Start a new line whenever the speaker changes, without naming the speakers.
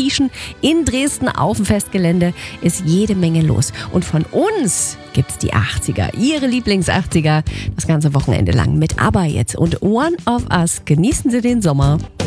Location in Dresden auf dem Festgelände ist jede Menge los. Und von uns gibt's die 80er, ihre Lieblings-80er, das ganze Wochenende lang mit ABBA jetzt und One of Us. Genießen Sie den Sommer.